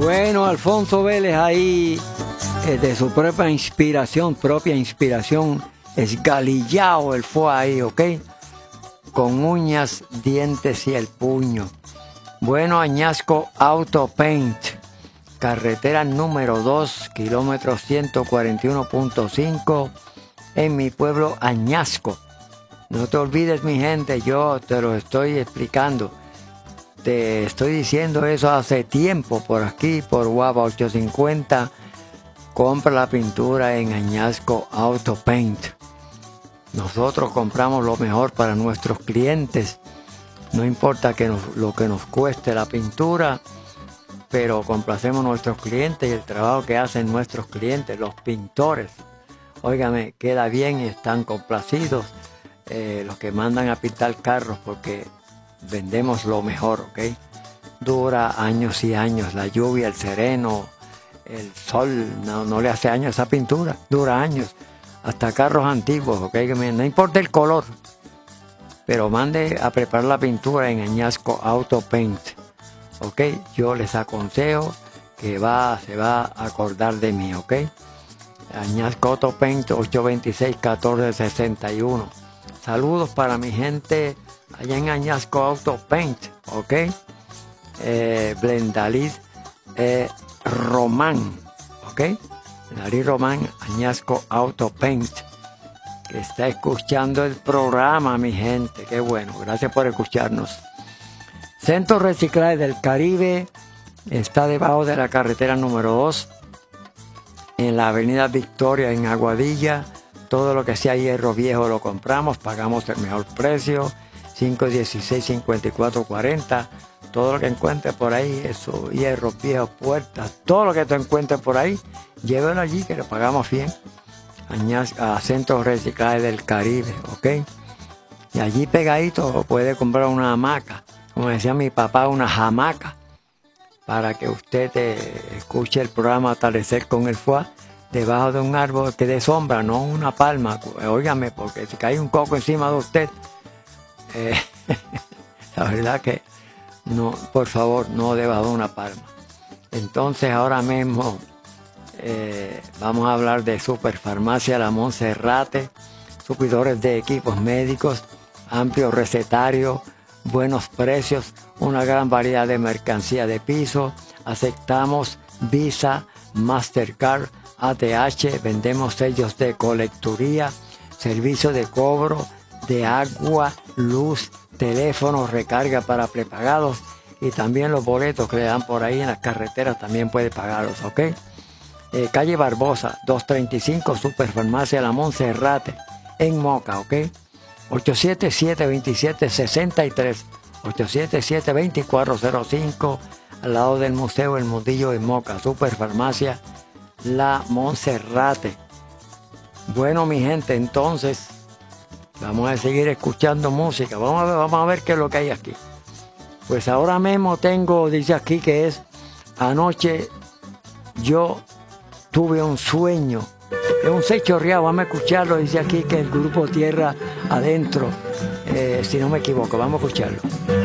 Bueno, Alfonso Vélez ahí, de su propia inspiración, esgalillao él fue ahí, ¿ok? Con uñas, dientes y el puño. Bueno, Añasco Auto Paint, carretera número 2, kilómetro 141.5, en mi pueblo Añasco. No te olvides, mi gente, yo te lo estoy explicando. Te estoy diciendo eso hace tiempo por aquí, por Guava 850. Compra la pintura en Añasco Auto Paint. Nosotros compramos lo mejor para nuestros clientes. No importa lo que nos cueste la pintura, pero complacemos a nuestros clientes y el trabajo que hacen nuestros clientes, los pintores. Óigame, queda bien y están complacidos los que mandan a pintar carros porque vendemos lo mejor, ¿ok? Dura años y años, la lluvia, el sereno, el sol, no le hace años a esa pintura, dura años, hasta carros antiguos, ¿ok? No importa el color, pero mande a preparar la pintura en Añasco Auto Paint, ¿ok? Yo les aconsejo que se va a acordar de mí, ¿ok? Añasco Auto Paint, 826-1461. Saludos para mi gente allá en Añasco Auto Paint, ¿ok? Blendaliz Román, ¿ok? Blendaliz Román, Añasco Auto Paint, que está escuchando el programa, mi gente. Qué bueno, gracias por escucharnos. Centro Reciclaje del Caribe está debajo de la carretera número 2, en la avenida Victoria, en Aguadilla. Todo lo que sea hierro viejo lo compramos, pagamos el mejor precio. 516-5440. Todo lo que encuentres por ahí, eso, hierro, viejos, puertas, todo lo que te encuentres por ahí, llévelo allí que le pagamos bien. A Centro Reciclaje del Caribe, ¿ok? Y allí pegadito puede comprar una hamaca, como decía mi papá, una hamaca, para que usted escuche el programa Atardecer con el Fuá, debajo de un árbol que dé sombra, no una palma. Óigame, porque si cae un coco encima de usted, la verdad que no, por favor, no debajo de una palma. Entonces ahora mismo vamos a hablar de Superfarmacia La Monserrate, suplidores de equipos médicos, amplio recetario, buenos precios, una gran variedad de mercancía de piso. Aceptamos Visa, Mastercard, ATH, vendemos sellos de colecturía, servicio de cobro de agua, luz, teléfono, recarga para prepagados y también los boletos que le dan por ahí en las carreteras también puede pagarlos, ¿ok? Calle Barbosa, 235, Superfarmacia La Monserrate, en Moca, ¿ok? 877-2763, 877-2405, al lado del Museo El Mundillo en Moca, Superfarmacia La Monserrate. Bueno, mi gente, entonces vamos a seguir escuchando música. Vamos a ver qué es lo que hay aquí. Pues ahora mismo dice aquí que es anoche yo tuve un sueño. Es un sechorreado, vamos a escucharlo. Dice aquí que el grupo Tierra Adentro, si no me equivoco, vamos a escucharlo.